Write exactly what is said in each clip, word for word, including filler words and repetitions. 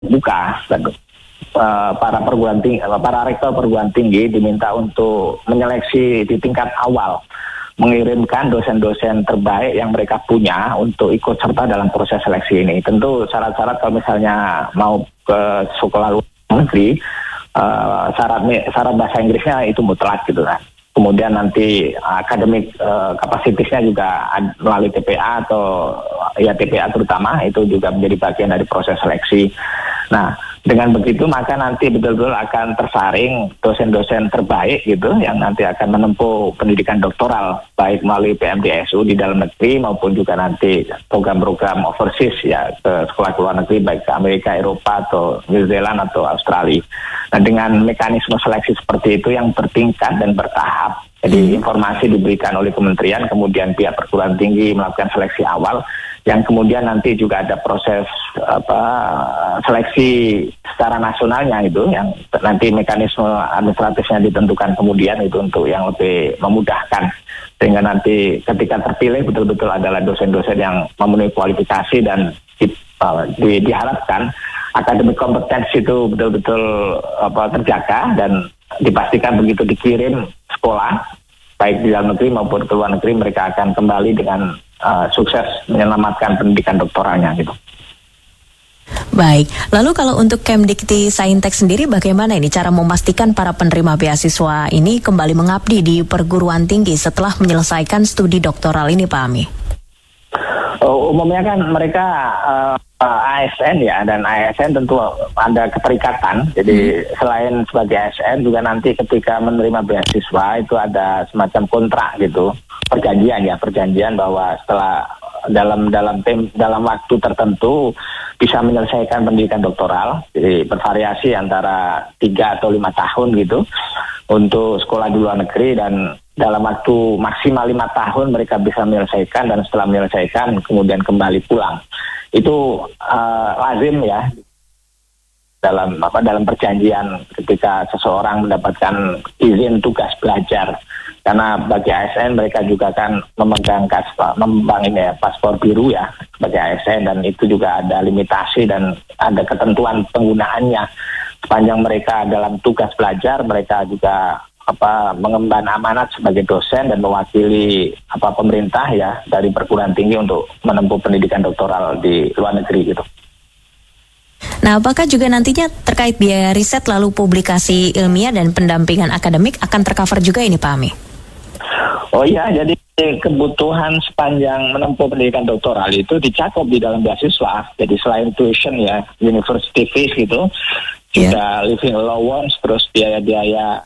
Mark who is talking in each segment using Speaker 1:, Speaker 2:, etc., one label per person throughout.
Speaker 1: buka. Uh, para perguruan tinggi, para rektor perguruan tinggi diminta untuk menyeleksi di tingkat awal, mengirimkan dosen-dosen terbaik yang mereka punya untuk ikut serta dalam proses seleksi ini. Tentu syarat-syarat kalau misalnya mau ke sekolah luar negeri, uh, syarat syarat bahasa Inggrisnya itu mutlak gitu kan. Kemudian nanti akademik uh, kapasitasnya juga ad, melalui T P A atau ya T P A terutama itu juga menjadi bagian dari proses seleksi. Nah, dengan begitu maka nanti betul-betul akan tersaring dosen-dosen terbaik gitu yang nanti akan menempuh pendidikan doktoral baik melalui P M D S U di dalam negeri maupun juga nanti program-program overseas ya ke sekolah luar negeri baik ke Amerika, Eropa atau New Zealand atau Australia. Nah, dengan mekanisme seleksi seperti itu yang bertingkat dan bertahap. Jadi informasi diberikan oleh kementerian, kemudian pihak perguruan tinggi melakukan seleksi awal, yang kemudian nanti juga ada proses apa seleksi secara nasionalnya itu, yang nanti mekanisme administratifnya ditentukan kemudian itu untuk yang lebih memudahkan, sehingga nanti ketika terpilih betul-betul adalah dosen-dosen yang memenuhi kualifikasi dan di, uh, di, diharapkan akademik kompetensi itu betul-betul apa terjaga dan dipastikan begitu dikirim sekolah baik di dalam negeri maupun ke luar negeri mereka akan kembali dengan uh, sukses menyelamatkan pendidikan doktoralnya gitu.
Speaker 2: Baik, lalu kalau untuk Kemdikti Saintek sendiri bagaimana ini cara memastikan para penerima beasiswa ini kembali mengabdi di perguruan tinggi setelah menyelesaikan studi doktoral ini Pak Ami?
Speaker 1: Uh, umumnya kan mereka uh, A S N ya, dan A S N tentu ada keterikatan. Jadi hmm. selain sebagai A S N juga nanti ketika menerima beasiswa itu ada semacam kontrak gitu, perjanjian ya, perjanjian bahwa setelah dalam dalam tem, dalam waktu tertentu bisa menyelesaikan pendidikan doktoral. Jadi bervariasi antara tiga atau lima tahun gitu untuk sekolah di luar negeri, dan dalam waktu maksimal lima tahun mereka bisa menyelesaikan, dan setelah menyelesaikan kemudian kembali pulang. Itu uh, lazim ya dalam apa dalam perjanjian ketika seseorang mendapatkan izin tugas belajar, karena bagi A S N mereka juga kan memegang paspor, memegang ini ya, paspor biru ya sebagai A S N, dan itu juga ada limitasi dan ada ketentuan penggunaannya. Sepanjang mereka dalam tugas belajar, mereka juga apa mengemban amanat sebagai dosen dan mewakili apa pemerintah ya dari perguruan tinggi untuk menempuh pendidikan doktoral di luar negeri gitu.
Speaker 2: Nah, apakah juga nantinya terkait biaya riset lalu publikasi ilmiah dan pendampingan akademik akan tercover juga ini Pak Ami?
Speaker 1: Oh iya, jadi kebutuhan sepanjang menempuh pendidikan doktoral itu dicakup di dalam beasiswa. Jadi selain tuition ya, university fees gitu, yeah. juga living allowance, terus biaya-biaya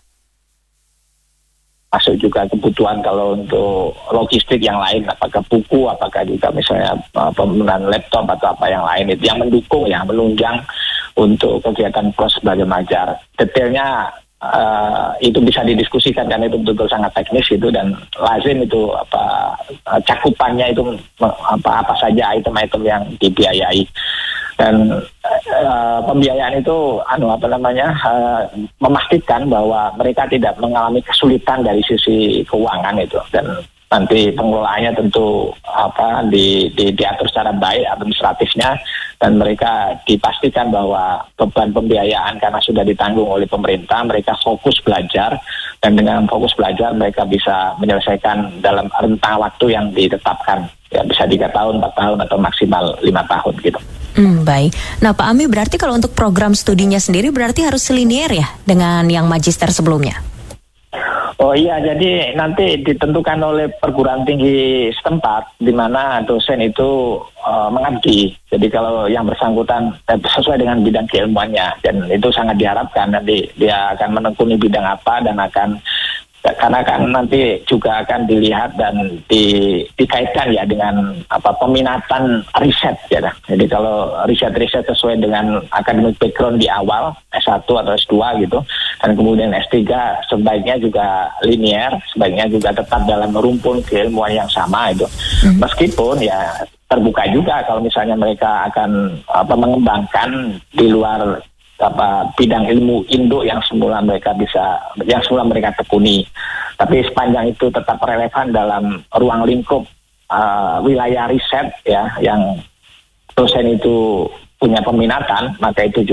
Speaker 1: masuk juga kebutuhan kalau untuk logistik yang lain, apakah buku, apakah juga misalnya uh, penggunaan laptop atau apa yang lain itu yang mendukung ya, menunjang untuk kegiatan proses belajar mengajar. Detailnya uh, itu bisa didiskusikan karena itu betul-betul sangat teknis itu, dan lazim itu apa uh, cakupannya itu apa apa saja item-item yang dibiayai. Dan uh, pembiayaan itu anu apa namanya uh, memastikan bahwa mereka tidak mengalami kesulitan dari sisi keuangan itu, dan nanti pengelolaannya tentu apa di, di diatur secara baik administratifnya, dan mereka dipastikan bahwa beban pembiayaan karena sudah ditanggung oleh pemerintah, mereka fokus belajar, dan dengan fokus belajar mereka bisa menyelesaikan dalam rentang waktu yang ditetapkan ya, bisa tiga tahun, empat tahun atau maksimal lima tahun gitu.
Speaker 2: Hmm, baik. Nah Pak Ami, berarti kalau untuk program studinya sendiri berarti harus selinier ya dengan yang magister sebelumnya?
Speaker 1: Oh iya, jadi nanti ditentukan oleh perguruan tinggi setempat di mana dosen itu uh, mengabdi. Jadi kalau yang bersangkutan eh, sesuai dengan bidang keilmuannya, dan itu sangat diharapkan nanti dia akan menekuni bidang apa, dan akan karena kan nanti juga akan dilihat dan di, dikaitkan ya dengan apa peminatan riset ya. Jadi kalau riset-riset sesuai dengan academic background di awal S satu atau S dua gitu, dan kemudian S tiga sebaiknya juga linear, sebaiknya juga tetap dalam rumpun keilmuan yang sama itu. Hmm. Meskipun ya terbuka juga kalau misalnya mereka akan apa mengembangkan di luar apa bidang ilmu induk yang semula mereka bisa yang semula mereka tekuni, tapi sepanjang itu tetap relevan dalam ruang lingkup uh, wilayah riset ya, yang dosen itu punya peminatan, maka itu